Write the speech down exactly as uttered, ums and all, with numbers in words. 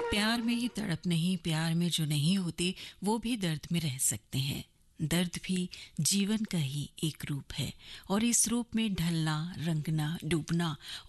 प्यार में ही तड़प नहीं, प्यार में जो नहीं होते वो भी दर्द में रह सकते हैं। दर्द भी जीवन का ही एक रूप है और इस रूप में ढलना, रंगना, डूबना